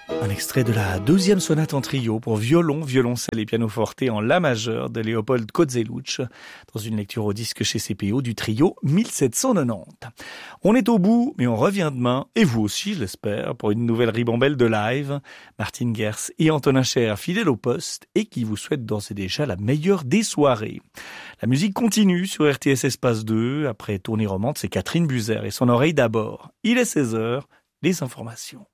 Un extrait de la 12e sonate en trio pour violon, violoncelle et pianoforte en la majeur de Léopold Kozeluch, dans une lecture au disque chez CPO du trio 1790. On est au bout, mais on revient demain, et vous aussi, je l'espère, pour une nouvelle ribambelle de live. Martine Gers et Antonin Cher, fidèles au poste, et qui vous souhaitent d'ores et déjà la meilleure des soirées. La musique continue sur RTS Espace 2. Après Tournée Romande, c'est Catherine Buzer et son oreille d'abord. Il est 16h, les informations.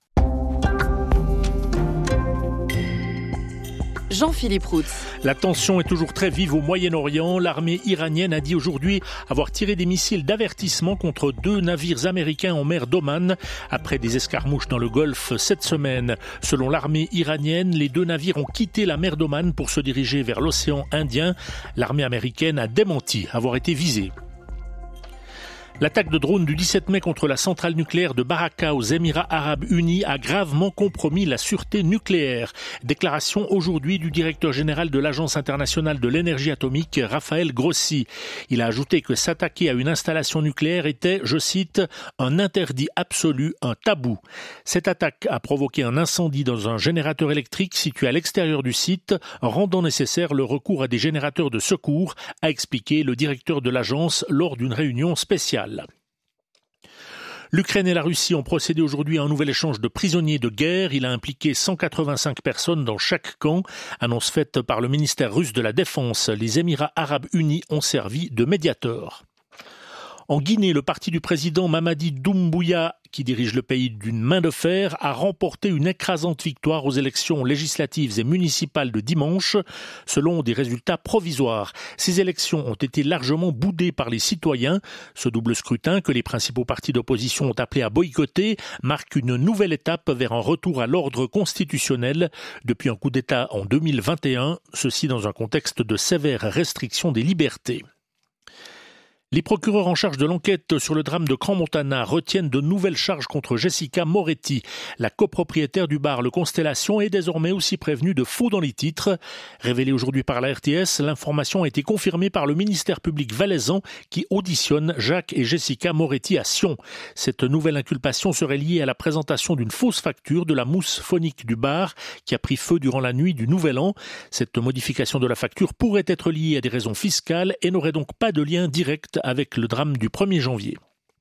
Jean-Philippe Roux. La tension est toujours très vive au Moyen-Orient. L'armée iranienne a dit aujourd'hui avoir tiré des missiles d'avertissement contre 2 navires américains en mer d'Oman après des escarmouches dans le Golfe cette semaine. Selon l'armée iranienne, les 2 navires ont quitté la mer d'Oman pour se diriger vers l'océan Indien. L'armée américaine a démenti avoir été visée. L'attaque de drone du 17 mai contre la centrale nucléaire de Baraka aux Émirats Arabes Unis a gravement compromis la sûreté nucléaire. Déclaration aujourd'hui du directeur général de l'Agence internationale de l'énergie atomique, Raphaël Grossi. Il a ajouté que s'attaquer à une installation nucléaire était, je cite, un interdit absolu, un tabou. Cette attaque a provoqué un incendie dans un générateur électrique situé à l'extérieur du site, rendant nécessaire le recours à des générateurs de secours, a expliqué le directeur de l'agence lors d'une réunion spéciale. L'Ukraine et la Russie ont procédé aujourd'hui à un nouvel échange de prisonniers de guerre. Il a impliqué 185 personnes dans chaque camp. Annonce faite par le ministère russe de la Défense. Les Émirats Arabes Unis ont servi de médiateurs. En Guinée, le parti du président Mamadi Doumbouya, qui dirige le pays d'une main de fer, a remporté une écrasante victoire aux élections législatives et municipales de dimanche, selon des résultats provisoires. Ces élections ont été largement boudées par les citoyens. Ce double scrutin, que les principaux partis d'opposition ont appelé à boycotter, marque une nouvelle étape vers un retour à l'ordre constitutionnel depuis un coup d'État en 2021, ceci dans un contexte de sévères restrictions des libertés. Les procureurs en charge de l'enquête sur le drame de Crans-Montana retiennent de nouvelles charges contre Jessica Moretti. La copropriétaire du bar Le Constellation est désormais aussi prévenue de faux dans les titres. Révélée aujourd'hui par la RTS, l'information a été confirmée par le ministère public valaisan qui auditionne Jacques et Jessica Moretti à Sion. Cette nouvelle inculpation serait liée à la présentation d'une fausse facture de la mousse phonique du bar qui a pris feu durant la nuit du Nouvel An. Cette modification de la facture pourrait être liée à des raisons fiscales et n'aurait donc pas de lien direct avec le drame du 1er janvier.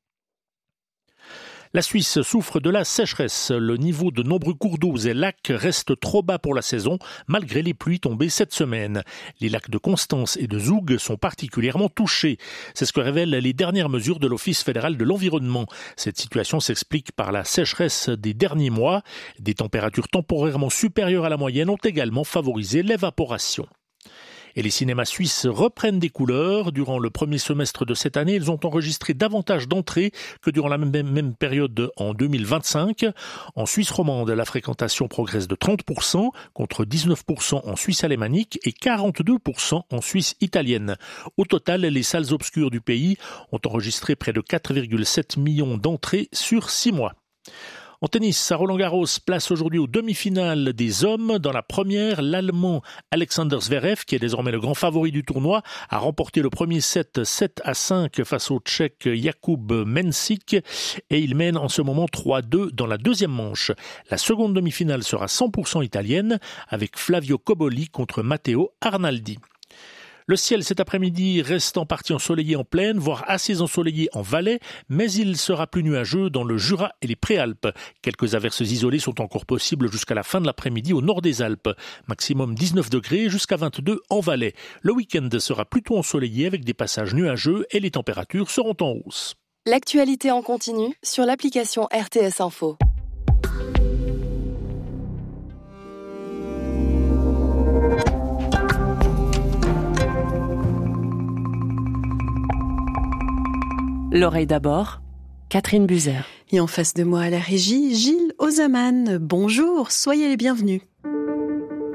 La Suisse souffre de la sécheresse. Le niveau de nombreux cours d'eau et lacs reste trop bas pour la saison, malgré les pluies tombées cette semaine. Les lacs de Constance et de Zoug sont particulièrement touchés. C'est ce que révèlent les dernières mesures de l'Office fédéral de l'environnement. Cette situation s'explique par la sécheresse des derniers mois. Des températures temporairement supérieures à la moyenne ont également favorisé l'évaporation. Et les cinémas suisses reprennent des couleurs. Durant le premier semestre de cette année, ils ont enregistré davantage d'entrées que durant la même période en 2025. En Suisse romande, la fréquentation progresse de 30% contre 19% en Suisse alémanique et 42% en Suisse italienne. Au total, les salles obscures du pays ont enregistré près de 4,7 millions d'entrées sur 6 mois. En tennis, à Roland-Garros, place aujourd'hui aux demi-finales des hommes. Dans la première, l'Allemand Alexander Zverev, qui est désormais le grand favori du tournoi, a remporté le premier set 7-5 face au Tchèque Jakub Mensik et il mène en ce moment 3-2 dans la deuxième manche. La seconde demi-finale sera 100% italienne avec Flavio Cobolli contre Matteo Arnaldi. Le ciel cet après-midi reste en partie ensoleillé en plaine, voire assez ensoleillé en Valais, mais il sera plus nuageux dans le Jura et les Préalpes. Quelques averses isolées sont encore possibles jusqu'à la fin de l'après-midi au nord des Alpes. Maximum 19 degrés jusqu'à 22 en Valais. Le week-end sera plutôt ensoleillé avec des passages nuageux et les températures seront en hausse. L'actualité en continu sur l'application RTS Info. L'oreille d'abord, Catherine Buzer. Et en face de moi à la régie, Gilles Ozaman. Bonjour, soyez les bienvenus.